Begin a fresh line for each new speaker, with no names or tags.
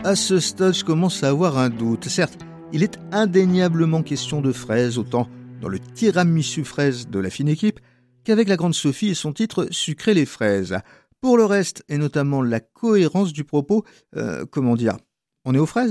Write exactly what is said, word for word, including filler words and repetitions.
À ce stade, je commence à avoir un doute. Certes, il est indéniablement question de fraises, autant dans le tiramisu fraise de la fine équipe qu'avec la grande Sophie et son titre Sucrer les fraises. Pour le reste, et notamment la cohérence du propos, euh, comment dire, on est aux fraises ?